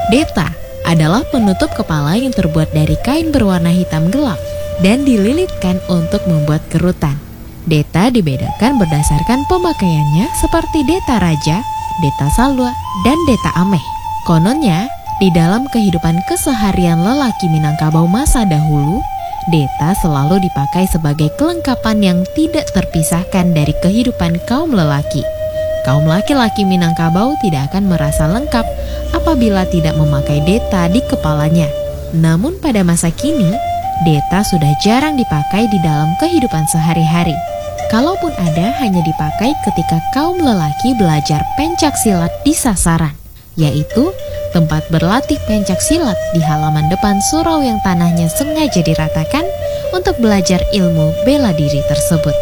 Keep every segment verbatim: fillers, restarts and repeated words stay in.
Deta adalah penutup kepala yang terbuat dari kain berwarna hitam gelap dan dililitkan untuk membuat kerutan. Deta dibedakan berdasarkan pemakaiannya seperti deta raja, deta salwa, dan deta ameh. Kononnya, di dalam kehidupan keseharian lelaki Minangkabau masa dahulu, deta selalu dipakai sebagai kelengkapan yang tidak terpisahkan dari kehidupan kaum lelaki. Kaum laki-laki Minangkabau tidak akan merasa lengkap apabila tidak memakai deta di kepalanya. Namun pada masa kini, deta sudah jarang dipakai di dalam kehidupan sehari-hari. Kalaupun ada, hanya dipakai ketika kaum lelaki belajar pencak silat di sasaran, yaitu tempat berlatih pencak silat di halaman depan surau yang tanahnya sengaja diratakan untuk belajar ilmu bela diri tersebut.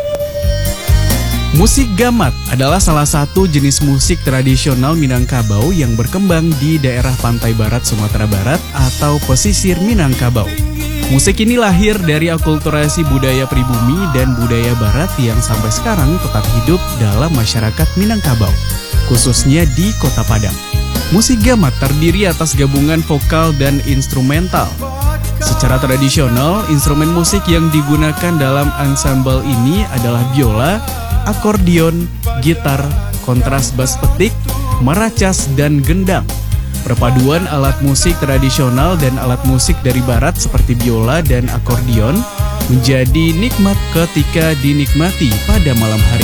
Musik gamat adalah salah satu jenis musik tradisional Minangkabau yang berkembang di daerah pantai barat Sumatera Barat atau pesisir Minangkabau. Musik ini lahir dari akulturasi budaya pribumi dan budaya barat yang sampai sekarang tetap hidup dalam masyarakat Minangkabau, khususnya di Kota Padang. Musik gamat terdiri atas gabungan vokal dan instrumental. Secara tradisional, instrumen musik yang digunakan dalam ensemble ini adalah biola, akordeon, gitar, kontras bas petik, maracas, dan gendang. Perpaduan alat musik tradisional dan alat musik dari barat seperti biola dan akordeon menjadi nikmat ketika dinikmati pada malam hari.